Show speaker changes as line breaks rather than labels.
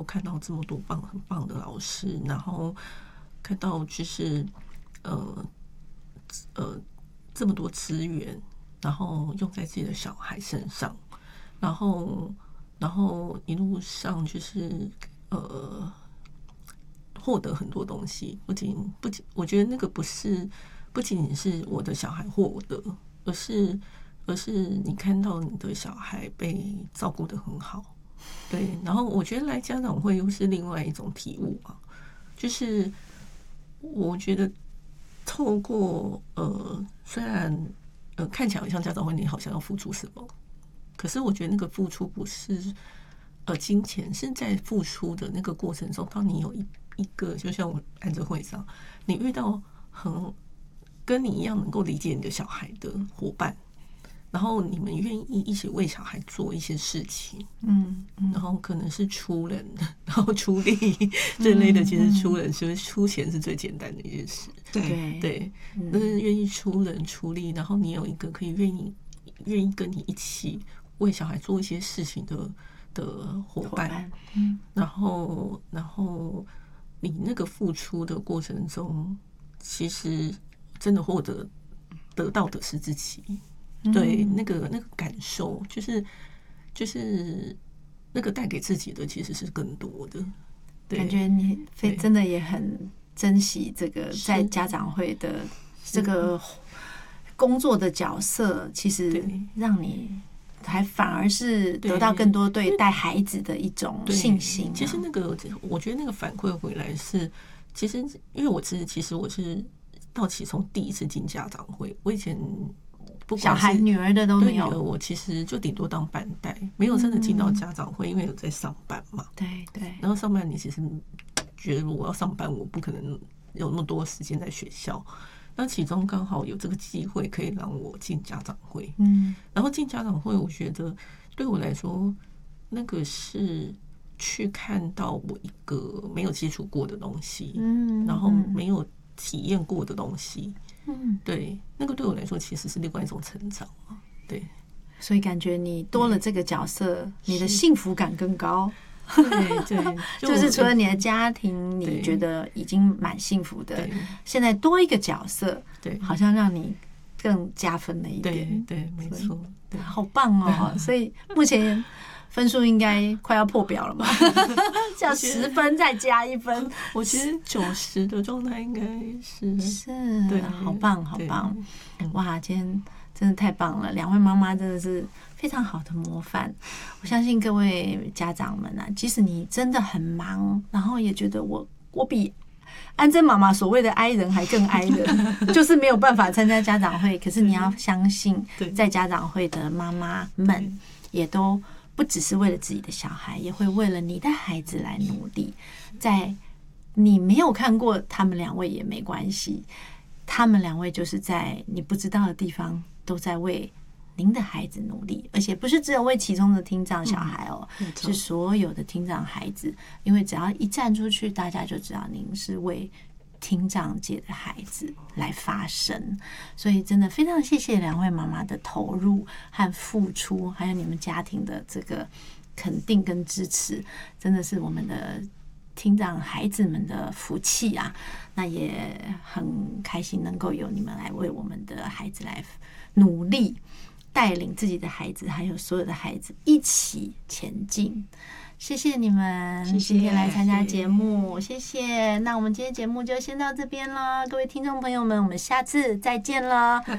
看到这么多很棒的老师，然后看到就是这么多资源，然后用在自己的小孩身上，然后一路上就是获得很多东西。不仅，我觉得那个不仅仅是我的小孩获得，而是你看到你的小孩被照顾得很好。对，然后我觉得来家长会又是另外一种体悟啊，就是我觉得透过虽然看起来好像家长会你好像要付出什么，可是我觉得那个付出不是金钱，是在付出的那个过程中，当你有一个就像我安哲会上，你遇到跟你一样能够理解你的小孩的伙伴，然后你们愿意一起为小孩做一些事情，然后可能是出人，然后出力这类的，其实出人是出钱是最简单的一件事，对，但是愿意出人出力，然后你有一个可以愿意跟你一起为小孩做一些事情的伙伴，然后你那个付出的过程中，其实真的得到的是自己。对，那个感受，就是那个带给自己的其实是更多的。对，
感觉你真的也很珍惜这个在家长会的这个工作的角色，其实让你还反而是得到更多对带孩子的一种信心。
其实我觉得那个反馈回来是，其实因为其实我是到启从第一次进家长会，我以前。
小孩女儿的都没有，
我其实就顶多当班带，没有真的进到家长会，因为有在上班嘛。
对。
然后上班你其实觉得我要上班，我不可能有那么多时间在学校。那其中刚好有这个机会可以让我进家长会，然后进家长会，我觉得对我来说，那个是去看到我一个没有接触过的东西，然后没有体验过的东西。对，那个对我来说其实是另外一种成长嘛。对，
所以感觉你多了这个角色，你的幸福感更高。
对，
就是除了你的家庭，你觉得已经蛮幸福的，现在多一个角色，对，好像让你更加分了一点。
对，没错，对，
好棒哦！所以目前分数应该快要破表了嘛，叫10分再加1分。
我其实90的状态应该是，
对，好棒，好棒！哇，今天真的太棒了，两位妈妈真的是非常好的模范。我相信各位家长们啊，即使你真的很忙，然后也觉得我比安珍妈妈所谓的哀人还更哀人，就是没有办法参加家长会。可是你要相信，在家长会的妈妈们也都不只是为了自己的小孩，也会为了你的孩子来努力。在你没有看过他们两位也没关系，他们两位就是在你不知道的地方都在为您的孩子努力，而且不是只有为其中的听障小孩哦，是所有的听障孩子。因为只要一站出去，大家就知道您是为听障界的孩子来发声。所以真的非常谢谢两位妈妈的投入和付出，还有你们家庭的这个肯定跟支持，真的是我们的听障孩子们的福气啊。那也很开心能够有你们来为我们的孩子来努力，带领自己的孩子还有所有的孩子一起前进。谢谢你们今天来参加节目，谢谢。那我们今天节目就先到这边了，各位听众朋友们，我们下次再见了，拜